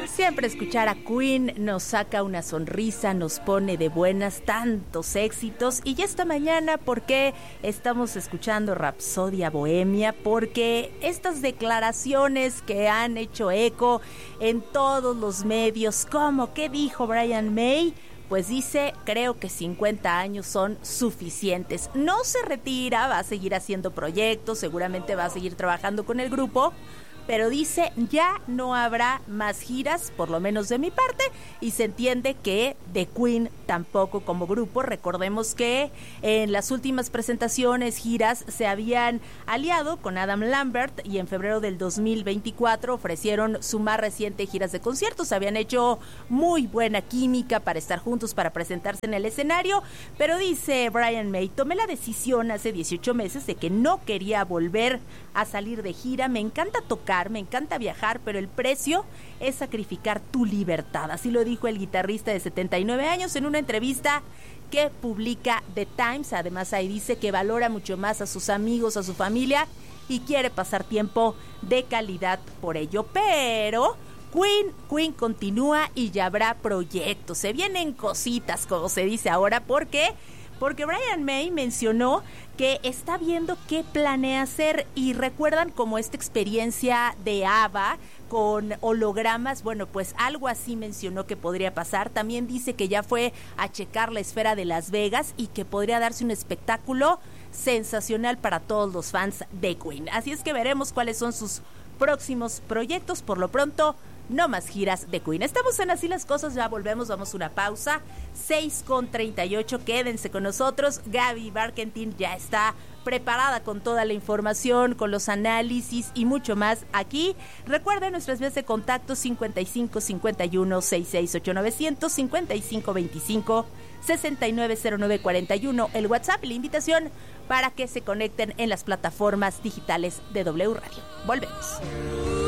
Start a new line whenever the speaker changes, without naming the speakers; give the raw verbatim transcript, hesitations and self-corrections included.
Siempre escuchar a Queen nos saca una sonrisa, nos pone de buenas, tantos éxitos. Y ya esta mañana, ¿por qué estamos escuchando Rapsodia Bohemia? Porque estas declaraciones que han hecho eco en todos los medios, como ¿qué dijo Brian May? Pues dice, creo que cincuenta años son suficientes. No se retira, va a seguir haciendo proyectos, seguramente va a seguir trabajando con el grupo, pero dice, ya no habrá más giras, por lo menos de mi parte, y se entiende que The Queen tampoco como grupo. Recordemos que en las últimas presentaciones, giras, se habían aliado con Adam Lambert y en febrero del dos mil veinticuatro ofrecieron su más reciente giras de conciertos. Habían hecho muy buena química para estar juntos, para presentarse en el escenario, pero dice Brian May, tomé la decisión hace dieciocho meses de que no quería volver a salir de gira. Me encanta tocar, me encanta viajar, pero el precio es sacrificar tu libertad. Así lo dijo el guitarrista de setenta y nueve años en una entrevista que publica The Times. Además, ahí dice que valora mucho más a sus amigos, a su familia y quiere pasar tiempo de calidad por ello. Pero Queen, Queen continúa y ya habrá proyectos. Se vienen cositas, como se dice ahora, porque Porque Brian May mencionó que está viendo qué planea hacer, y recuerdan como esta experiencia de ABBA con hologramas. Bueno, pues algo así mencionó que podría pasar. También dice que ya fue a checar la esfera de Las Vegas y que podría darse un espectáculo sensacional para todos los fans de Queen. Así es que veremos cuáles son sus próximos proyectos. Por lo pronto, no más giras de Queen. Estamos en Así las Cosas, ya volvemos, vamos a una pausa. seis con treinta y ocho, quédense con nosotros. Gaby Barkentin ya está preparada con toda la información, con los análisis y mucho más aquí. Recuerden nuestras vías de contacto: cincuenta y cinco cincuenta y uno sesenta y seis ochenta y nueve cero cero, cincuenta y cinco veinticinco sesenta y nueve cero nueve cuarenta y uno, el WhatsApp y la invitación para que se conecten en las plataformas digitales de W Radio. Volvemos.